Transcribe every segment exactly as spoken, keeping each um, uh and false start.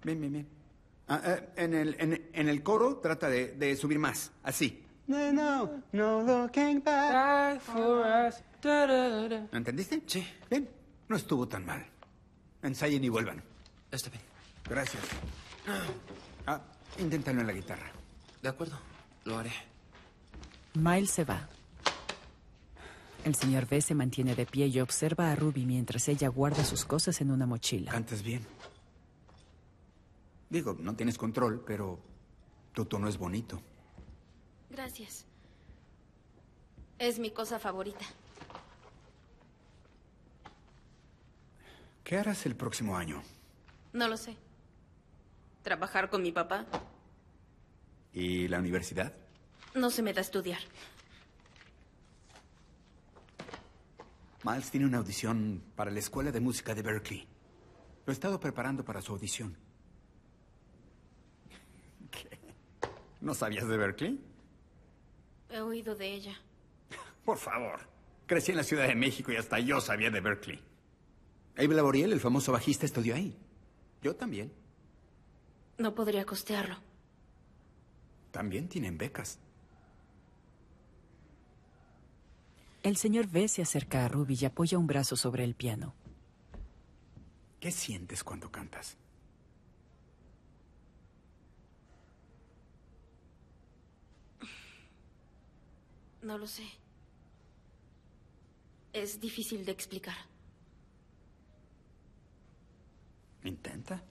Bien, bien, bien. Ah, eh, en, el, en, en el coro trata de, de subir más, así. No, no, no looking back for us. Da, da, da, da. ¿Lo entendiste? Sí. Bien, no estuvo tan mal. Ensayen y vuelvan. Está bien. Gracias. Ah, inténtalo en la guitarra. De acuerdo, lo haré. Miles se va. El señor B se mantiene de pie y observa a Ruby mientras ella guarda sus cosas en una mochila. Cantas bien. Digo, no tienes control, pero tu tono es bonito. Gracias. Es mi cosa favorita. ¿Qué harás el próximo año? No lo sé. ¿Trabajar con mi papá? ¿Y la universidad? No se me da estudiar. Miles tiene una audición para la Escuela de Música de Berkeley. Lo he estado preparando para su audición. ¿Qué? ¿No sabías de Berkeley? He oído de ella. Por favor. Crecí en la Ciudad de México y hasta yo sabía de Berkeley. Abe Laboriel, el famoso bajista, estudió ahí. Yo también. No podría costearlo. También tienen becas. El señor B se acerca a Ruby y apoya un brazo sobre el piano. ¿Qué sientes cuando cantas? No lo sé. Es difícil de explicar. Intenta.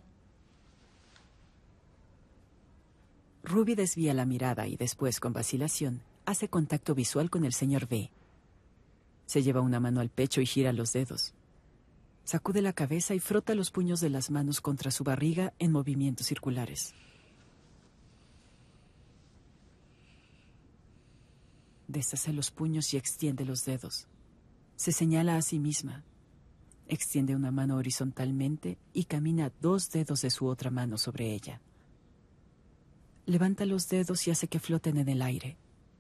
Ruby desvía la mirada y después, con vacilación, hace contacto visual con el señor B. Se lleva una mano al pecho y gira los dedos. Sacude la cabeza y frota los puños de las manos contra su barriga en movimientos circulares. Deshace los puños y extiende los dedos. Se señala a sí misma. Extiende una mano horizontalmente y camina dos dedos de su otra mano sobre ella. Levanta los dedos y hace que floten en el aire.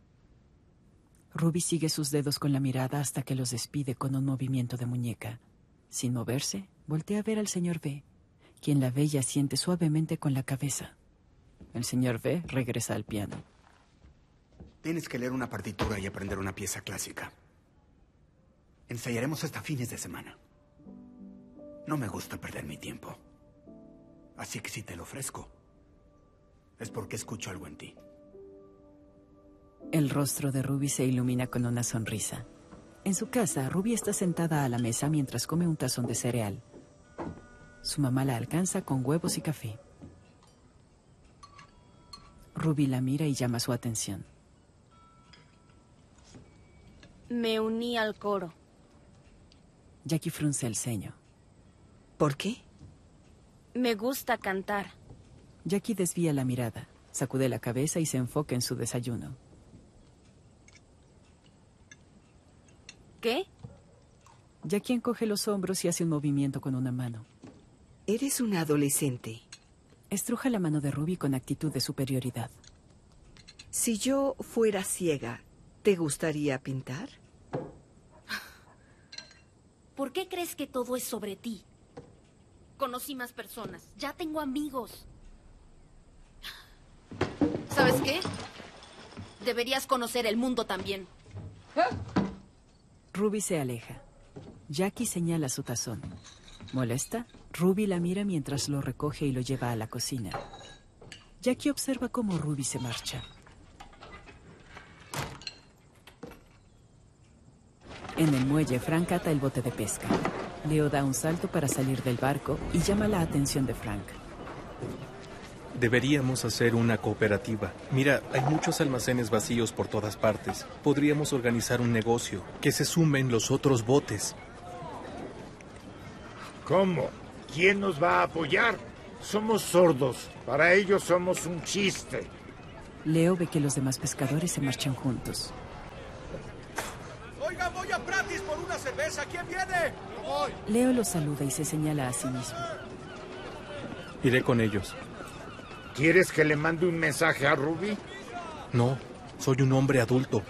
Ruby sigue sus dedos con la mirada hasta que los despide con un movimiento de muñeca. Sin moverse, voltea a ver al señor B, quien la ve y asiente suavemente con la cabeza. El señor B regresa al piano. Tienes que leer una partitura y aprender una pieza clásica. Ensayaremos hasta fines de semana. No me gusta perder mi tiempo. Así que si te lo ofrezco, es porque escucho algo en ti. El rostro de Ruby se ilumina con una sonrisa. En su casa, Ruby está sentada a la mesa mientras come un tazón de cereal. Su mamá la alcanza con huevos y café. Ruby la mira y llama su atención. Me uní al coro. Jackie frunce el ceño. ¿Por qué? Me gusta cantar. Jackie desvía la mirada, sacude la cabeza y se enfoca en su desayuno. ¿Qué? Jackie encoge los hombros y hace un movimiento con una mano. Eres una adolescente. Estruja la mano de Ruby con actitud de superioridad. Si yo fuera ciega, ¿te gustaría pintar? ¿Por qué crees que todo es sobre ti? Conocí más personas. Ya tengo amigos. ¿Sabes qué? Deberías conocer el mundo también. Ruby se aleja. Jackie señala su tazón. Molesta, Ruby la mira mientras lo recoge y lo lleva a la cocina. Jackie observa cómo Ruby se marcha. En el muelle, Frank ata el bote de pesca. Leo da un salto para salir del barco y llama la atención de Frank. Deberíamos hacer una cooperativa. Mira, hay muchos almacenes vacíos por todas partes. Podríamos organizar un negocio. Que se sumen los otros botes. ¿Cómo? ¿Quién nos va a apoyar? Somos sordos. Para ellos somos un chiste. Leo ve que los demás pescadores se marchan juntos. Oiga, voy a Pratis por una cerveza. ¿Quién viene? Yo voy. Leo los saluda y se señala a sí mismo. Iré con ellos. ¿Quieres que le mande un mensaje a Ruby? No, soy un hombre adulto.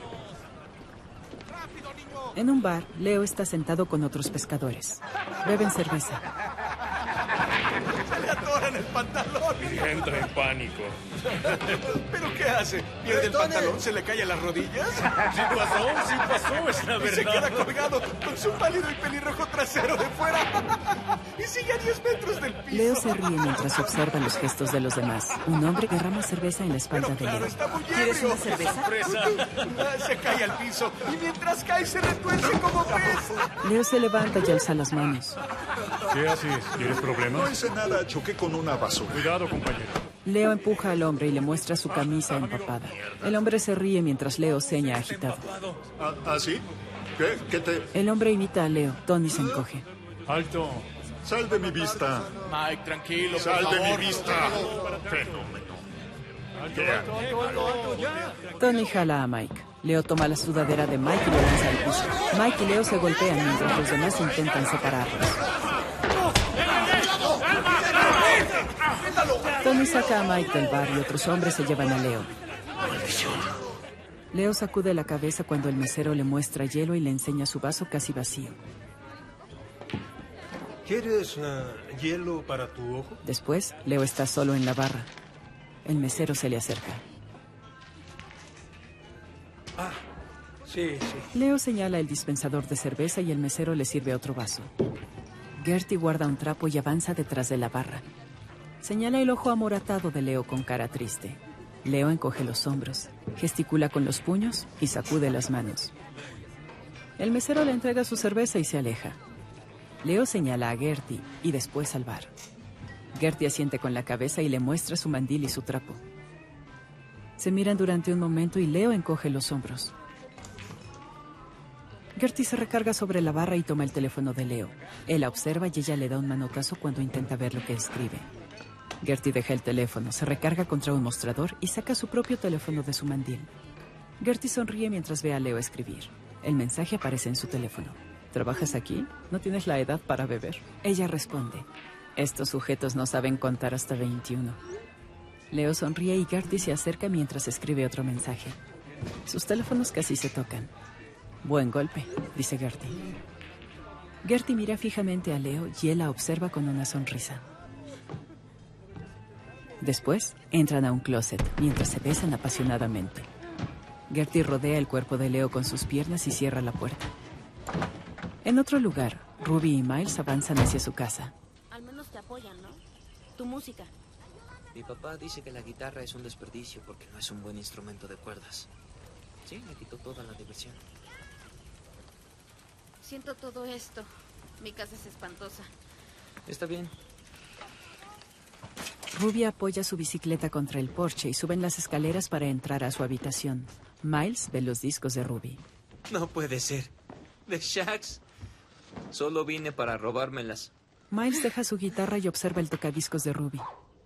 En un bar, Leo está sentado con otros pescadores. Beben cerveza. Se le atoran el pantalón. Entra en pánico. ¿Pero qué hace? ¿Pierde el pantalón? ¿Se le cae a las rodillas? Sí pasó, sí pasó, es la Y verdad. se queda colgado con su pálido y pelirrojo trasero de fuera. Y sigue a diez metros del piso. Leo se ríe mientras observa los gestos de los demás. Un hombre derrama cerveza en la espalda Pero de claro, Leo. está muy ¿Quieres ebrio. una cerveza? Sorpresa. Se cae al piso y mientras cae se retuerce como pez. Leo se levanta y alza las manos. ¿Qué haces? ¿Quieres No problemas? hice nada, choqué con una basura. Cuidado, compañero. Leo empuja al hombre y le muestra su camisa empapada. El hombre se ríe mientras Leo seña agitado. ¿Ah, ¿ah, sí? ¿Qué? ¿Qué te...? El hombre imita a Leo. Tony se encoge. Alto. Sal de mi vista. Mike, tranquilo, por Sal de favor. mi vista. Fenómeno. ¿Qué? Tony jala a Mike. Leo toma la sudadera de Mike y lo lanza al piso. Mike y Leo se golpean mientras los demás intentan separarlos. Tony saca a Mike del bar y otros hombres se llevan a Leo. Leo sacude la cabeza cuando el mesero le muestra hielo y le enseña su vaso casi vacío. ¿Quieres uh, hielo para tu ojo? Después, Leo está solo en la barra. El mesero se le acerca. Ah, sí, sí. Leo señala el dispensador de cerveza y el mesero le sirve otro vaso. Gertie guarda un trapo y avanza detrás de la barra. Señala el ojo amoratado de Leo con cara triste. Leo encoge los hombros, gesticula con los puños y sacude las manos. El mesero le entrega su cerveza y se aleja. Leo señala a Gertie y después al bar. Gertie asiente con la cabeza y le muestra su mandil y su trapo. Se miran durante un momento y Leo encoge los hombros. Gertie se recarga sobre la barra y toma el teléfono de Leo. Él la observa y ella le da un manotazo cuando intenta ver lo que escribe. Gertie deja el teléfono, se recarga contra un mostrador y saca su propio teléfono de su mandil. Gertie sonríe mientras ve a Leo escribir. El mensaje aparece en su teléfono. ¿Trabajas aquí? ¿No tienes la edad para beber? Ella responde. Estos sujetos no saben contar hasta veintiuno. Leo sonríe y Gertie se acerca mientras escribe otro mensaje. Sus teléfonos casi se tocan. Buen golpe, dice Gertie. Gertie mira fijamente a Leo y él la observa con una sonrisa. Después, entran a un closet mientras se besan apasionadamente. Gertie rodea el cuerpo de Leo con sus piernas y cierra la puerta. En otro lugar, Ruby y Miles avanzan hacia su casa. Al menos te apoyan, ¿no? Tu música. Mi papá dice que la guitarra es un desperdicio porque no es un buen instrumento de cuerdas. Sí, me quitó toda la diversión. Siento todo esto. Mi casa es espantosa. Está bien. Ruby apoya su bicicleta contra el porche y suben las escaleras para entrar a su habitación. Miles ve los discos de Ruby. No puede ser. ¿De Shax? Solo vine para robármelas. Miles deja su guitarra y observa el tocadiscos de Ruby.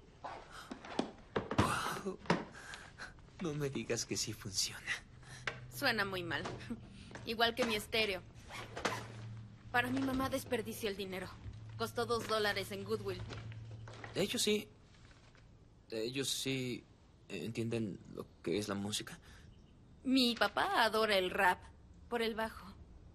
Wow. No me digas que sí funciona. Suena muy mal. Igual que mi estéreo. Para mi mamá desperdició el dinero. Costó dos dólares en Goodwill. Ellos sí. Ellos sí entienden lo que es la música. Mi papá adora el rap. Por el bajo.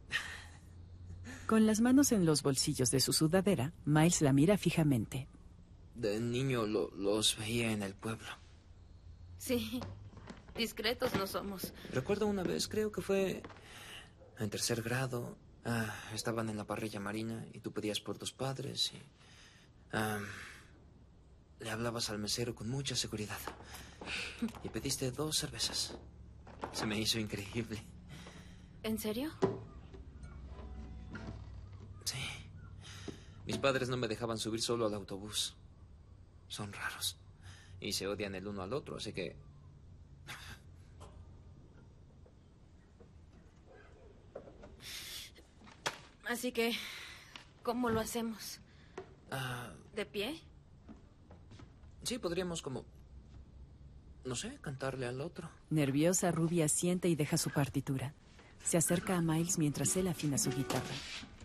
Con las manos en los bolsillos de su sudadera, Miles la mira fijamente. De niño lo, los veía en el pueblo. Sí. Discretos no somos. Recuerdo una vez, creo que fue en tercer grado. Ah, estaban en la parrilla marina y tú pedías por tus padres y... Ah, le hablabas al mesero con mucha seguridad. Y pediste dos cervezas. Se me hizo increíble. ¿En serio? Sí. Mis padres no me dejaban subir solo al autobús. Son raros. Y se odian el uno al otro, así que... Así que... ¿cómo lo hacemos? Ah, ¿De pie? sí, podríamos como... no sé, cantarle al otro. Nerviosa, Ruby asiente y deja su partitura. Se acerca a Miles mientras él afina su guitarra.